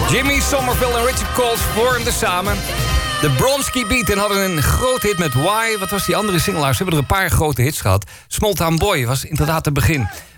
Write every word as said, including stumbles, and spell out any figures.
Jimmy Somerville en Richard Coles vormden samen de Bronski Beat en hadden een grote hit met Why. Wat was die andere single? Ze hebben er een paar grote hits gehad. Small Town Boy was inderdaad het begin.